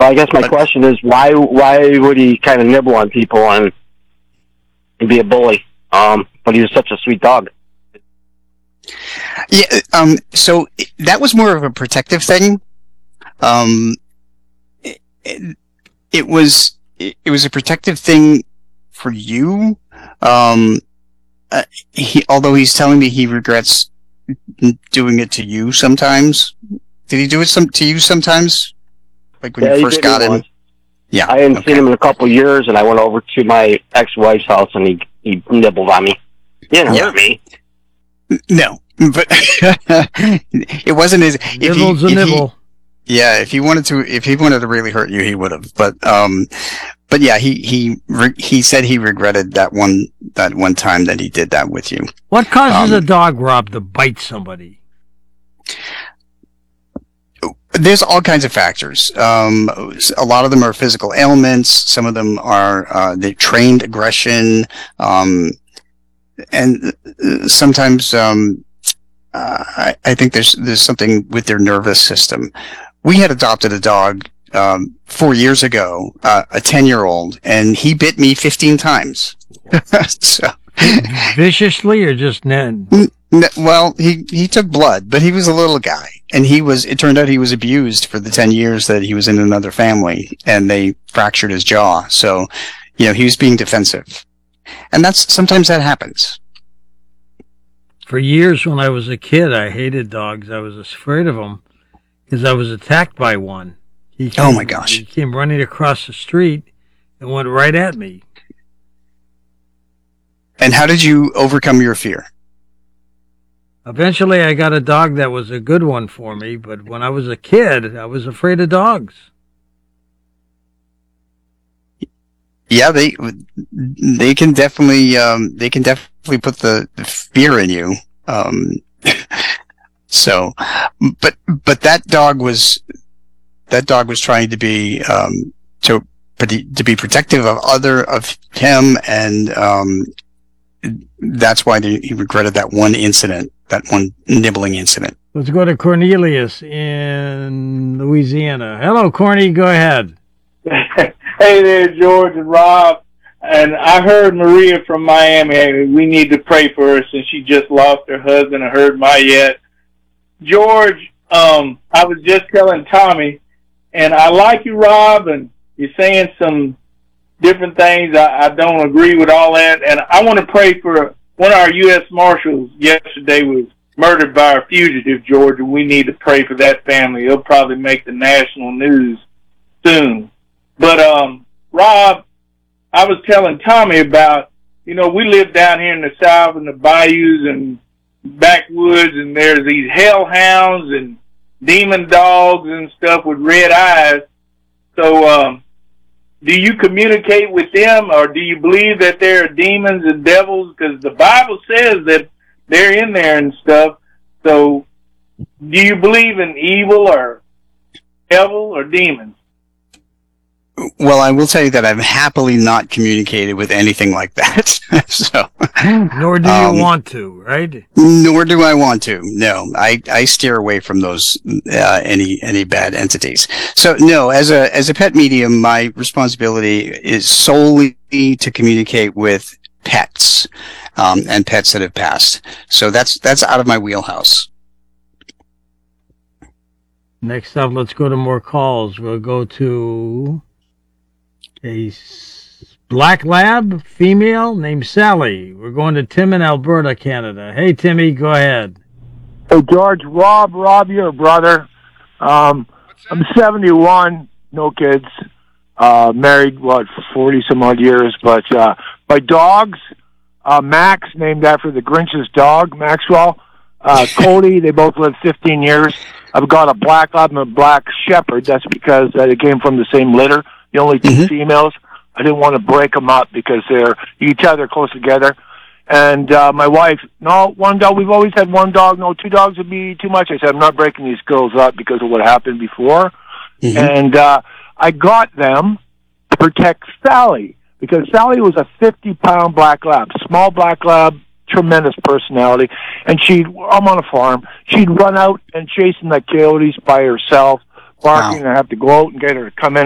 I guess my question is, why would he kind of nibble on people and be a bully? But he was such a sweet dog. Yeah. So that was more of a protective thing. It was a protective thing for you. Although he's telling me he regrets doing it to you sometimes. Did he do it to you sometimes? Like when you first got him? Yeah. I hadn't seen him in a couple of years, and I went over to my ex-wife's house, and he nibbled on me. He didn't hurt me. No, but it wasn't his. Nibble's a nibble. If he wanted to really hurt you, he would have. But yeah, he said he regretted that one time that he did that with you. What causes a dog, Rob, to bite somebody? There's all kinds of factors. A lot of them are physical ailments. Some of them are the trained aggression, and sometimes I think there's something with their nervous system. We had adopted a dog 4 years ago, a 10-year-old, and he bit me 15 times. So, viciously or just Ned? Well, he took blood, but he was a little guy, and it turned out he was abused for the 10 years that he was in another family, and they fractured his jaw. So, he was being defensive. And sometimes that happens. For years when I was a kid, I hated dogs. I was afraid of them because I was attacked by one. Oh my gosh. He came running across the street and went right at me. And how did you overcome your fear? Eventually, I got a dog that was a good one for me, but when I was a kid, I was afraid of dogs. Yeah, they can definitely put the fear in you. So, but that dog was trying to be to be protective of him, and that's why he regretted that one incident, that one nibbling incident. Let's go to Cornelius in Louisiana. Hello, Corny. Go ahead. Hey there, George and Rob. And I heard Maria from Miami. We need to pray for her since she just lost her husband. I heard Mayette. George, I was just telling Tommy, and I like you, Rob, and you're saying some different things. I don't agree with all that. And I want to pray for one of our U.S. Marshals yesterday was murdered by a fugitive, George, and we need to pray for that family. It'll probably make the national news soon. But, Rob, I was telling Tommy about, we live down here in the South in the bayous and backwoods, and there's these hellhounds and demon dogs and stuff with red eyes. So, do you communicate with them, or do you believe that there are demons and devils? Because the Bible says that they're in there and stuff. So, do you believe in evil or devil or demons? Well, I will tell you that I've happily not communicated with anything like that. So, nor do you want to, right? Nor do I want to. No, I steer away from those any bad entities. So, no, as a pet medium, my responsibility is solely to communicate with pets and pets that have passed. So that's out of my wheelhouse. Next up, let's go to more calls. We'll go to a black lab female named Sally. We're going to Tim in Alberta, Canada. Hey, Timmy, go ahead. Hey, George. Rob, you're a brother. I'm 71, no kids, married, 40 some odd years, but my dogs, Max, named after the Grinch's dog, Maxwell, Cody, they both lived 15 years. I've got a black lab and a black shepherd. That's because they came from the same litter. The only two females. I didn't want to break them up because you can tell they're close together. And my wife, no, one dog. We've always had one dog. No, two dogs would be too much. I said, I'm not breaking these girls up because of what happened before. And I got them to protect Sally because Sally was a 50-pound black lab, small black lab, tremendous personality. And I'm on a farm. She'd run out and chasing the coyotes by herself, barking. Wow. I have to go out and get her to come in.